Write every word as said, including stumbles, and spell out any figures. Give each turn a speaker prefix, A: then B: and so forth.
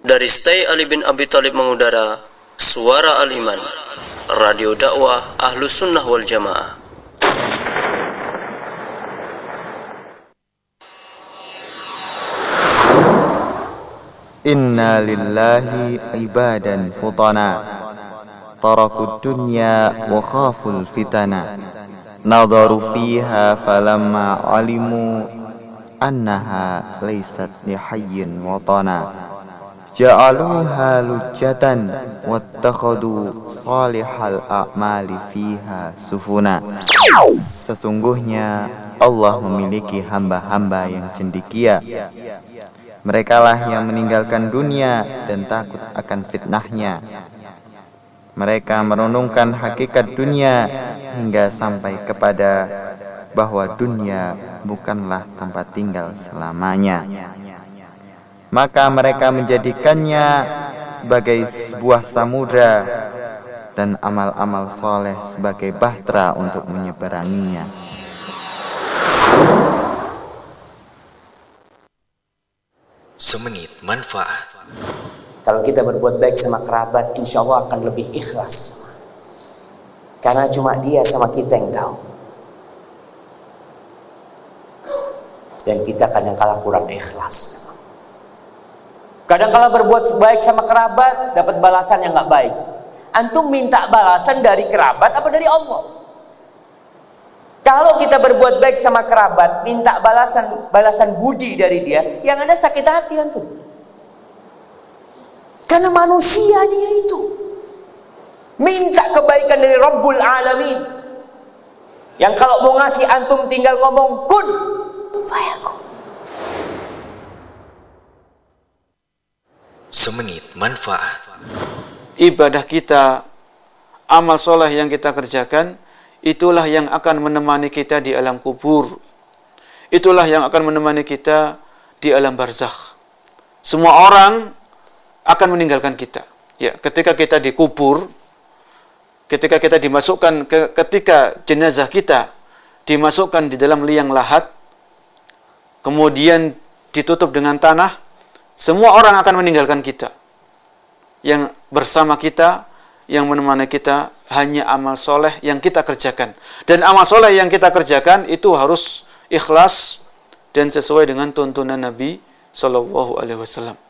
A: Dari Stay Ali bin Abi Thalib mengudara Suara Al-Iman, Radio dakwah Ahlus Sunnah wal Jamaah.
B: Inna lillahi ibadan futana tarakud dunya wa khaful fitana nadharu fiha falamma alimu annaha laysat lihayyin watana ja'aluha lujjatan wattakhadu salihal a'mali fiha sufuna. Sesungguhnya Allah memiliki hamba-hamba yang cendekia. Merekalah yang meninggalkan dunia dan takut akan fitnahnya. Mereka merenungkan hakikat dunia hingga sampai kepada bahwa dunia bukanlah tempat tinggal selamanya. Maka mereka menjadikannya sebagai sebuah samudra dan amal-amal soleh sebagai bahtera untuk menyeberanginya.
C: Semenit manfaat.
D: Kalau kita berbuat baik sama kerabat, insya Allah akan lebih ikhlas. Karena cuma dia sama kita yang tahu. Dan kita kadang-kala kurang ikhlas. Kadang-kala berbuat baik sama kerabat, dapat balasan yang gak baik. Antum minta balasan dari kerabat apa dari Allah? Kalau kita berbuat baik sama kerabat, minta balasan balasan budi dari dia, yang ada sakit hati antum. Karena manusia dia itu minta kebaikan dari Rabbul Alamin, yang kalau mau ngasih antum tinggal ngomong kun fayakun.
C: Semenit manfaat.
E: Ibadah kita, amal soleh yang kita kerjakan, itulah yang akan menemani kita di alam kubur. Itulah yang akan menemani kita di alam barzakh. Semua orang akan meninggalkan kita. Ya, ketika kita dikubur, ketika kita dimasukkan ke, ketika jenazah kita dimasukkan di dalam liang lahat, kemudian ditutup dengan tanah, semua orang akan meninggalkan kita. Yang bersama kita, yang menemani kita hanya amal soleh yang kita kerjakan. Dan amal soleh yang kita kerjakan itu harus ikhlas dan sesuai dengan tuntunan Nabi Sallallahu Alaihi Wasallam.